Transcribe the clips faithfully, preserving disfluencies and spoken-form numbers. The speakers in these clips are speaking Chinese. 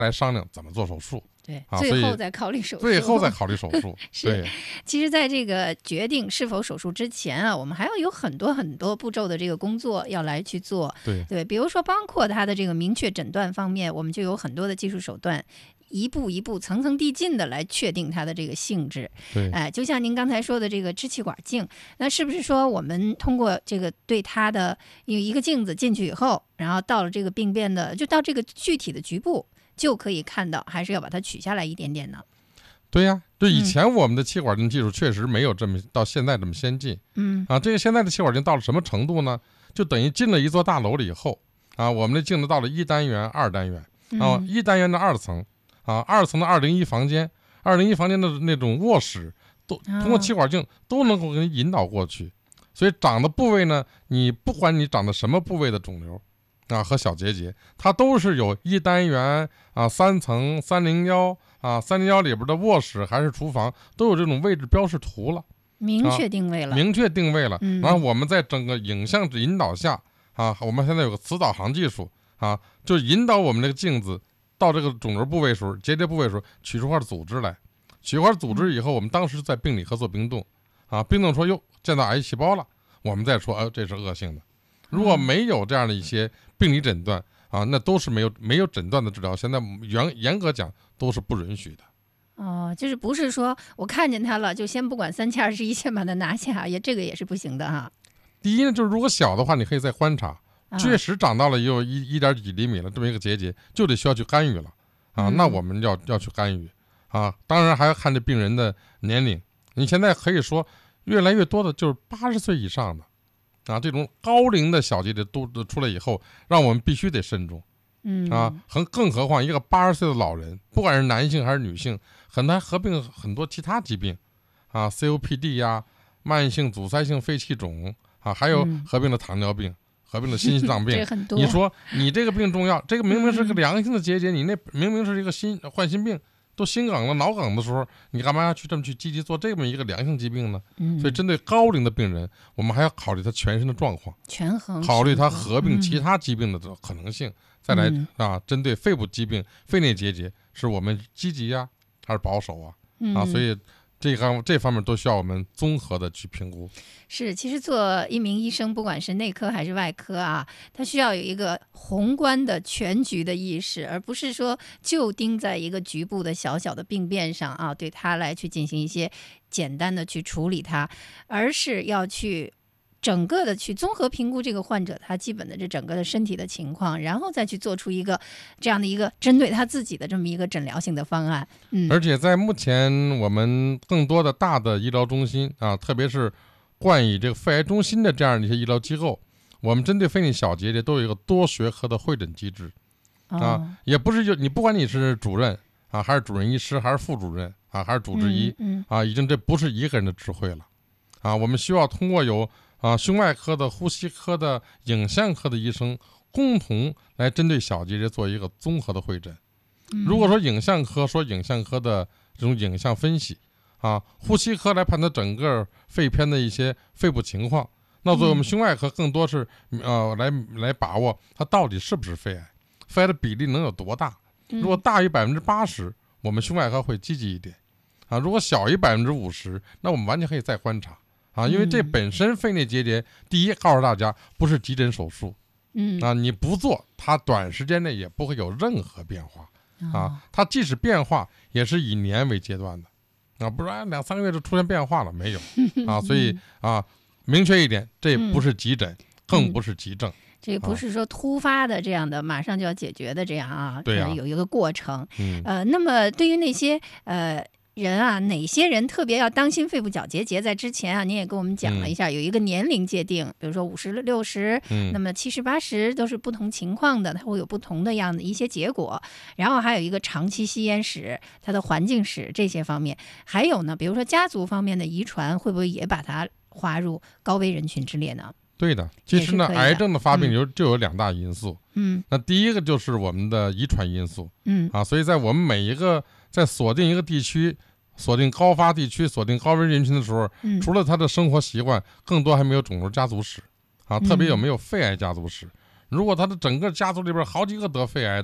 来商量怎么做手术。 对， 啊、 最后再考虑手术， 最后再考虑手术。 是对， 其实在这个决定是否手术之前啊，我们还要有很多很多步骤的这个工作要来去做。 对对，比如说包括它的这个明确诊断方面，我们就有很多的技术手段。一步一步、层层递进的来确定它的这个性质。 对， 哎，就像您刚才说的这个支气管镜，那是不是说我们通过这个对它的有一个镜子进去以后，然后到了这个病变的，就到这个具体的局部，就可以看到，还是要把它取下来一点点呢？ 对呀、啊，就以前我们的气管镜技术确实没有这么、嗯、到现在这么先进。 嗯啊，这个现在的气管镜到了什么程度呢？就等于进了一座大楼了以后啊，我们的镜子到了一单元、二单元，啊， 嗯、 一单元的二层。啊，二层的二零一房间，二零一房间的那种卧室，都通过气管镜都能够给你引导过去。所以长的部位呢，你不管你长的什么部位的肿瘤啊和小结节，它都是有一单元啊、三层、三零幺啊、三零幺里边的卧室还是厨房，都有这种位置标识图了， 明确定位了， 啊、明确定位了。 嗯、 然后我们在整个影像引导下啊，我们现在有个磁导航技术啊，就引导我们这个镜子。到这个肿瘤部位时候，结节部位时候，取出块组织来，取块组织以后，我们当时在病理科做冰冻，啊，冰冻说哟见到癌细胞了，我们再说，呃，这是恶性的。如果没有这样的一些病理诊断啊，那都是没有没有诊断的治疗，现在严严格讲都是不允许的。 哦，就是不是说我看见它了，就先不管三七二十一，先把它拿下，也这个也是不行的哈。 第一呢，就是如果小的话，你可以再观察。确实长到了也有一一点几厘米了，这么一个结节，就得需要去干预了啊。 嗯、 那我们要要去干预啊。当然还要看这病人的年龄。你现在可以说越来越多的就是八十岁以上的啊，这种高龄的小结节都出来以后，让我们必须得慎重。 嗯啊，更更何况一个八十岁的老人，不管是男性还是女性，很难合并很多其他疾病啊 ，C O P D 呀、慢性阻塞性肺气肿啊，还有合并了糖尿病。嗯合并了心脏病，你说你这个病重要，这个明明是个良性的结节，嗯、你那明明是一个心患心病，都心梗了、脑梗的时候，你干嘛要去这么去积极做这么一个良性疾病呢？ 嗯、 所以针对高龄的病人，我们还要考虑他全身的状况， 权衡， 考虑他合并其他疾病的可能性，嗯、再来啊，针对肺部疾病、肺内结节，是我们积极呀、啊、还是保守啊？ 嗯、 啊，所以。这方这方面都需要我们综合的去评估。 是，其实做一名医生，不管是内科还是外科啊，他需要有一个宏观的全局的意识，而不是说就盯在一个局部的小小的病变上啊，对他来去进行一些简单的去处理它，而是要去整个的去综合评估这个患者他基本的这整个的身体的情况，然后再去做出一个这样的一个针对他自己的这么一个诊疗性的方案。嗯， 而且在目前我们更多的大的医疗中心啊，特别是冠以这个肺癌中心的这样的一些医疗机构，我们针对肺内小结节都有一个多学科的会诊机制啊， 哦、 也不是就你不管你是主任啊，还是主任医师，还是副主任啊，还是主治医、 嗯嗯、 啊，已经这不是一个人的智慧了啊，我们需要通过有啊，胸外科的、呼吸科的、影像科的医生共同来针对小结节做一个综合的会诊。 嗯、 如果说影像科说影像科的这种影像分析啊，呼吸科来判断整个肺片的一些肺部情况，那作为我们胸外科更多是呃来来把握它到底是不是肺癌，肺癌的比例能有多大。如果大于百分之八十，我们胸外科会积极一点啊；如果小于百分之五十，那我们完全可以再观察。啊，因为这本身肺内结节，嗯、第一告诉大家不是急诊手术， 嗯啊，你不做，它短时间内也不会有任何变化， 哦、 啊，它即使变化也是以年为阶段的，啊，不然两三个月就出现变化了没有，啊，所以啊，明确一点，这不是急诊，嗯、更不是急症。 这个不是说突发的这样的，啊、马上就要解决的这样啊， 对啊， 有一个过程。 嗯， 呃，那么对于那些呃。人啊，哪些人特别要当心肺部小结节？在之前啊，您也跟我们讲了一下，嗯、有一个年龄界定，比如说五十六十，那么七十八十都是不同情况的，它会有不同的样的一些结果。然后还有一个长期吸烟史、它的环境史这些方面，还有呢，比如说家族方面的遗传，会不会也把它划入高危人群之列呢？ 对的，其实呢，癌症的发病有、嗯、就有两大因素， 嗯， 那第一个就是我们的遗传因素， 嗯啊，所以在我们每一个在锁定一个地区、锁定高发地区、锁定高危人群的时候， 嗯、 除了他的生活习惯，更多还没有肿瘤家族史，啊，特别有没有肺癌家族史。嗯、如果他的整个家族里边好几个得肺癌的，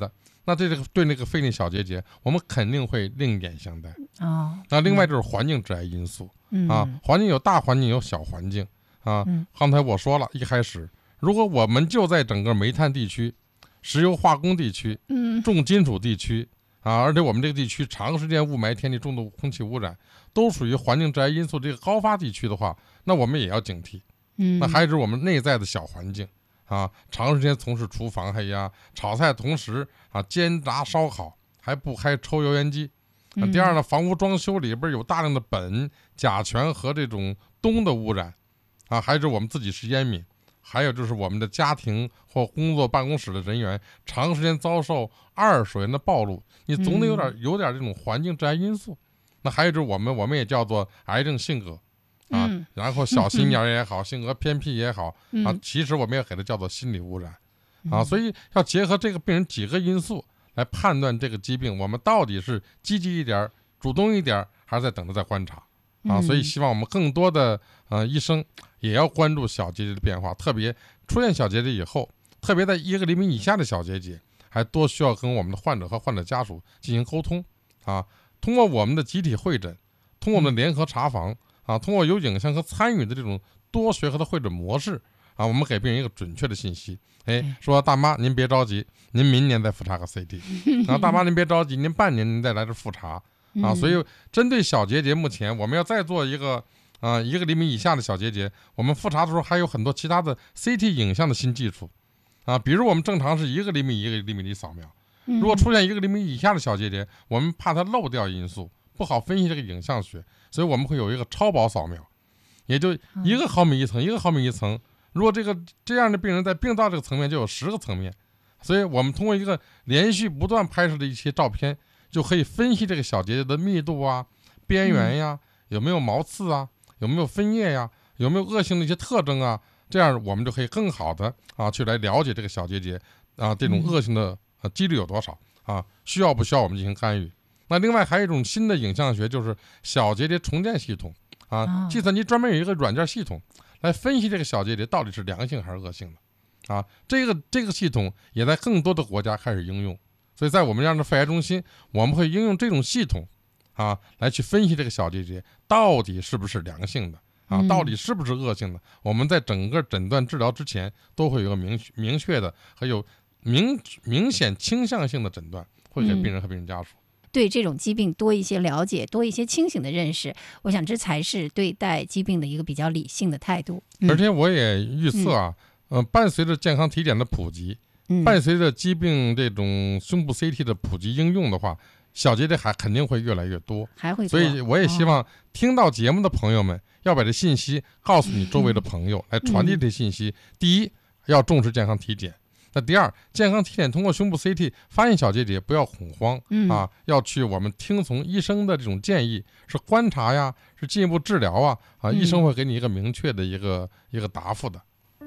那这个对那个肺内小结节，我们肯定会另眼相待。 哦， 那另外就是环境致癌因素、 嗯、 啊，环境有大环境有小环境啊。 嗯、 刚才我说了，一开始如果我们就在整个煤炭地区、石油化工地区、 嗯、 重金属地区啊，而且我们这个地区长时间雾霾天气、重度空气污染，都属于环境致癌因素这个高发地区的话，那我们也要警惕。 嗯， 那还有就是我们内在的小环境啊，长时间从事厨房黑呀、炒菜同时啊煎炸烧烤，还不开抽油烟机。啊、第二呢，房屋装修里边有大量的苯、甲醛和这种氡的污染啊，还有我们自己是烟民，还有就是我们的家庭或工作办公室的人员长时间遭受二手烟的暴露，你总得有点有点这种环境致癌因素。那还有就是我们我们也叫做癌症性格。啊， 嗯、 然后小心眼也好、嗯，性格偏僻也好、 嗯、 啊，其实我们也给它叫做心理污染、嗯、啊，所以要结合这个病人几个因素来判断这个疾病，我们到底是积极一点、主动一点，还是在等着再观察啊？ 嗯、 所以希望我们更多的呃医生也要关注小结节的变化，特别出现小结节以后，特别在一个厘米以下的小结节，还多需要跟我们的患者和患者家属进行沟通啊，通过我们的集体会诊，通过我们的联合查房。啊，通过有影像和参与的这种多学科的会诊模式啊，我们给病人一个准确的信息。哎，说大妈您别着急，您明年再复查个 C T。然后大妈您别着急，您半年您再来这复查啊。所以针对小结节，目前我们要再做一个啊一个厘米以下的小结节，我们复查的时候还有很多其他的 C T 影像的新技术啊，比如我们正常是一个厘米一个厘米的扫描，如果出现一个厘米以下的小结节，我们怕它漏掉因素，不好分析这个影像学。所以我们会有一个超薄扫描，也就一个毫米一层，一个毫米一层。如果这个这样的病人在病灶这个层面就有十个层面，所以我们通过一个连续不断拍摄的一些照片，就可以分析这个小结节的密度啊、边缘呀，有没有毛刺啊，有没有分叶呀，有没有恶性的一些特征啊，这样我们就可以更好的啊去来了解这个小结节啊这种恶性的呃几率有多少啊，需要不需要我们进行干预。那另外还有一种新的影像学，就是小结节重建系统啊，计算机专门有一个软件系统来分析这个小结节到底是良性还是恶性的啊。这个这个系统也在更多的国家开始应用，所以在我们这样的肺癌中心，我们会应用这种系统啊来去分析这个小结节到底是不是良性的啊，到底是不是恶性的。我们在整个诊断治疗之前都会有一个明明确的和有明明显倾向性的诊断，会给病人和病人家属。 对这种疾病多一些了解，多一些清醒的认识，我想这才是对待疾病的一个比较理性的态度。 嗯、而且我也预测啊，嗯、呃，伴随着健康体检的普及，嗯、伴随着疾病这种胸部 C T 的普及应用的话，小结节还肯定会越来越多， 还会多。 所以我也希望听到节目的朋友们、哦、要把这信息告诉你周围的朋友，嗯、来传递这信息。嗯、第一，要重视健康体检。那第二，健康体检通过胸部 C T 发现小结节，不要恐慌、嗯、啊，要去我们听从医生的这种建议，是观察呀，是进一步治疗啊，啊，医生会给你一个明确的一个、嗯、一个答复的。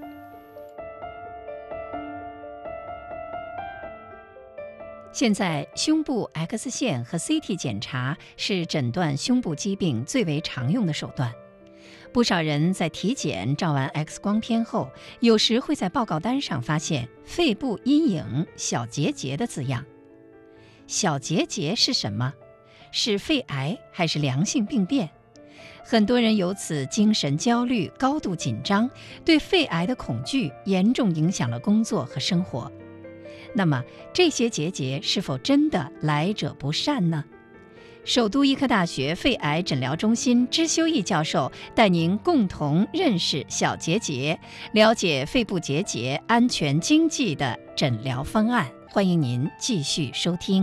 现在胸部 X 线和 C T 检查是诊断胸部疾病最为常用的手段。不少人在体检照完 X 光片后，有时会在报告单上发现肺部阴影小结节的字样。小结节是什么？是肺癌还是良性病变？很多人由此精神焦虑、高度紧张，对肺癌的恐惧严重影响了工作和生活。那么这些结节是否真的来者不善呢？首都医科大学肺癌诊疗中心支修义教授带您共同认识小结节，了解肺部结节安全经济的诊疗方案。欢迎您继续收听。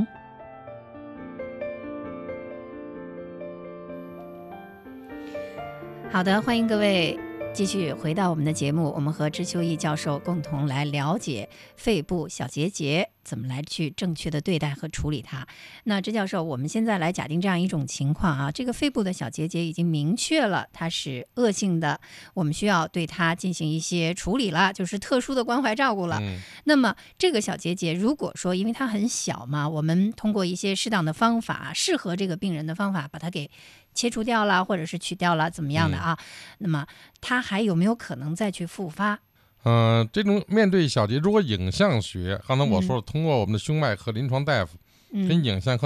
好的，欢迎各位继续回到我们的节目，我们和支修义教授共同来了解肺部小结节怎么来去正确的对待和处理它。那支教授，我们现在来假定这样一种情况啊，这个肺部的小结节已经明确了它是恶性的，我们需要对它进行一些处理了，就是特殊的关怀照顾了。嗯、那么这个小结节如果说因为它很小嘛，我们通过一些适当的方法，适合这个病人的方法把它给切除掉了，或者是取掉了，怎么样的啊？嗯、那么它还有没有可能再去复发？ 嗯、呃，这种面对小结，如果影像学，刚才我说了， 嗯通过我们的胸脉和临床大夫跟嗯影像科